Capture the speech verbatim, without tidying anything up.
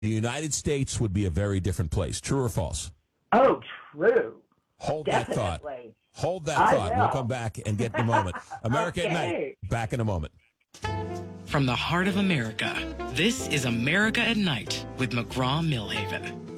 the United States would be a very different place. True or false? Oh, true. Hold Definitely. that thought. Hold that I thought. will. We'll come back and get the moment. America Okay. at Night. Back in a moment. From the heart of America, this is America at Night with McGraw-Millhaven.